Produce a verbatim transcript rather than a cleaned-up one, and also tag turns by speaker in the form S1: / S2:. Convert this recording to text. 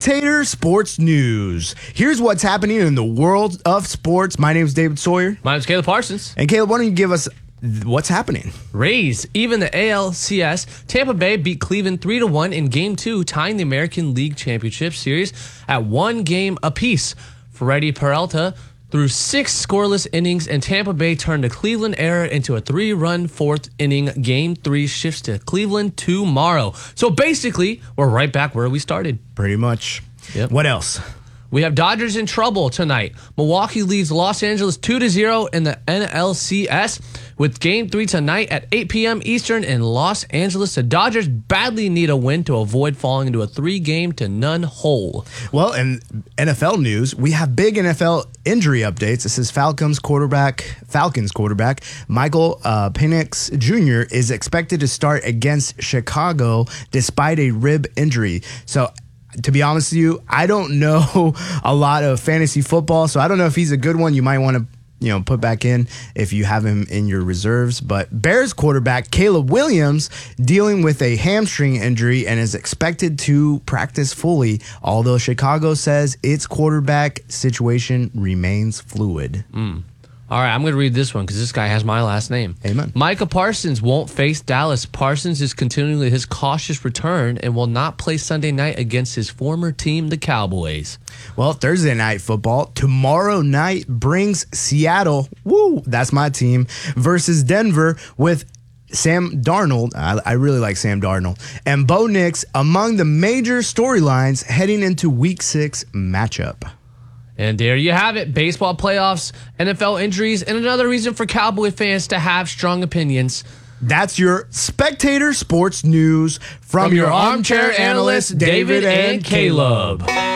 S1: Spectator Sports News. Here's what's happening in the world of sports. My name is David Sawyer.
S2: My name's Caleb Parsons.
S1: And Caleb, why don't you give us what's happening?
S2: Rays, even the A L C S. Tampa Bay beat Cleveland three to one in Game two, tying the American League Championship Series at one game apiece. Freddie Peralta threw six scoreless innings, and Tampa Bay turned a Cleveland error into a three-run fourth inning. Game three shifts to Cleveland tomorrow. So basically, we're right back where we started.
S1: Pretty much.
S2: Yep.
S1: What else?
S2: We have Dodgers in trouble tonight. Milwaukee leads Los Angeles two to zero in the N L C S with Game three tonight at eight p.m. Eastern in Los Angeles. The Dodgers badly need a win to avoid falling into a three-game to none hole.
S1: Well, in N F L news, we have big N F L injury updates. This is Falcons quarterback, Falcons quarterback Michael uh, Penix Junior is expected to start against Chicago despite a rib injury. So, to be honest with you, I don't know a lot of fantasy football, so I don't know if he's a good one. You might want to, you know, put back in if you have him in your reserves. But Bears quarterback Caleb Williams dealing with a hamstring injury and is expected to practice fully, although Chicago says its quarterback situation remains fluid.
S2: Mm. All right, I'm going to read this one because this guy has my last name.
S1: Amen.
S2: Micah Parsons won't face Dallas. Parsons is continuing his cautious return and will not play Sunday night against his former team, the Cowboys.
S1: Well, Thursday night football tomorrow night brings Seattle, woo, that's my team, versus Denver with Sam Darnold. I, I really like Sam Darnold. And Bo Nix among the major storylines heading into week six matchup.
S2: And there you have it. Baseball playoffs, N F L injuries, and another reason for Cowboy fans to have strong opinions.
S1: That's your Spectator Sports News from,
S2: From
S1: your
S2: your armchair analysts, David and Caleb.